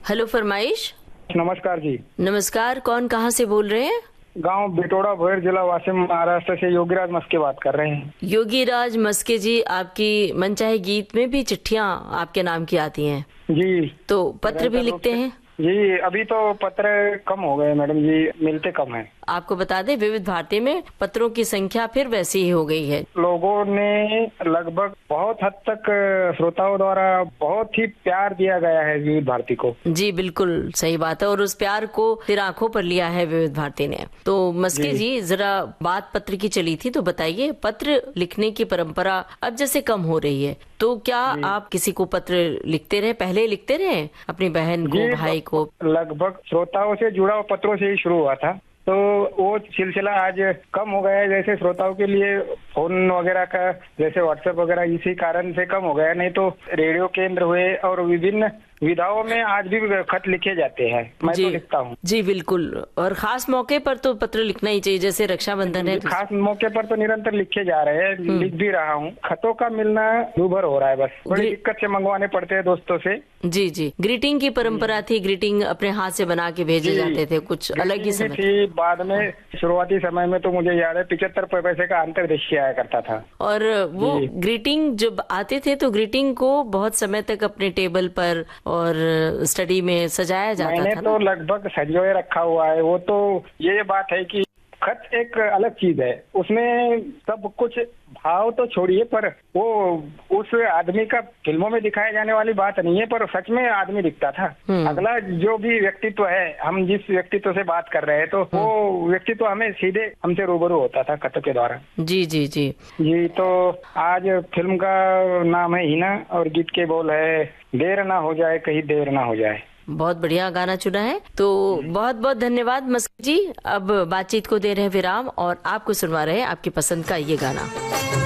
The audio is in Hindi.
हेलो फरमाइश। नमस्कार जी। नमस्कार, कौन कहाँ से बोल रहे हैं? गांव बिटोड़ा भोयर, जिला वाशिम, महाराष्ट्र से योगीराज मस्के बात कर रहे हैं। योगीराज मस्के जी, आपकी मनचाहे गीत में भी चिट्ठियाँ आपके नाम की आती हैं जी। तो पत्र भी लिखते हैं? जी, अभी तो पत्र कम हो गए मैडम जी, मिलते कम है। आपको बता दें, विविध भारती में पत्रों की संख्या फिर वैसी ही हो गई है। लोगों ने लगभग बहुत हद तक श्रोताओं द्वारा बहुत ही प्यार दिया गया है विविध भारती को। जी बिल्कुल सही बात है, और उस प्यार को फिर आंखों पर लिया है विविध भारती ने। तो मस्के जी, जरा बात पत्र की चली थी, तो बताइए, पत्र लिखने की परंपरा अब जैसे कम हो रही है, तो क्या आप किसी को पत्र लिखते रहे? पहले लिखते रहे अपनी बहन को, भाई को? लगभग श्रोताओं से जुड़ा पत्रों से ही शुरू हुआ था, तो वो सिलसिला आज कम हो गया है। जैसे श्रोताओं के लिए फोन वगैरह का, जैसे व्हाट्सएप वगैरह, इसी कारण से कम हो गया। नहीं तो रेडियो केंद्र हुए और विभिन्न विधाओं में आज भी खत लिखे जाते हैं। मैं तो लिखता हूँ। जी बिल्कुल, और खास मौके पर तो पत्र लिखना ही चाहिए, जैसे रक्षाबंधन है। खास मौके पर तो निरंतर लिखे जा रहे हैं, लिख भी रहा हूँ। खतों का मिलना दूभर हो रहा है, बस बड़ी दिक्कत से मंगवाने पड़ते हैं दोस्तों से। जी, ग्रीटिंग की परंपरा थी, ग्रीटिंग अपने हाथ से बना के भेजे जाते थे, कुछ अलग ही समय थी। बाद में शुरुआती समय में तो मुझे याद है 75 पैसे का अंतर्देशीय आया करता था। और वो ग्रीटिंग जब आते थे तो ग्रीटिंग को बहुत समय तक अपने टेबल पर और स्टडी में सजाया जाता था। मैंने तो लगभग सजोए रखा हुआ है। वो तो ये बात है कि खत एक अलग चीज है, उसमें सब कुछ भाव तो छोड़िए, पर वो उस आदमी का फिल्मों में दिखाए जाने वाली बात नहीं है, पर सच में आदमी दिखता था। अगला जो भी व्यक्तित्व है, हम जिस व्यक्तित्व से बात कर रहे हैं, तो वो व्यक्तित्व हमें सीधे हमसे रूबरू होता था खत के द्वारा। जी, तो आज फिल्म का नाम है हिना और गीत के बोल है, देर ना हो जाए, कहीं देर ना हो जाए। बहुत बढ़िया गाना चुना है, तो बहुत बहुत धन्यवाद मस्के जी। अब बातचीत को दे रहे हैं विराम और आपको सुनवा रहे हैं आपकी पसंद का ये गाना।